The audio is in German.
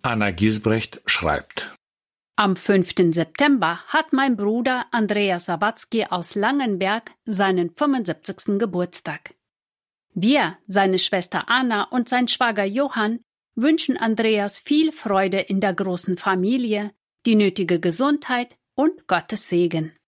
Anna Giesbrecht schreibt: Am 5. September hat mein Bruder Andreas Sawatzki aus Langenberg seinen 75. Geburtstag. Wir, seine Schwester Anna und sein Schwager Johann, wünschen Andreas viel Freude in der großen Familie, die nötige Gesundheit und Gottes Segen.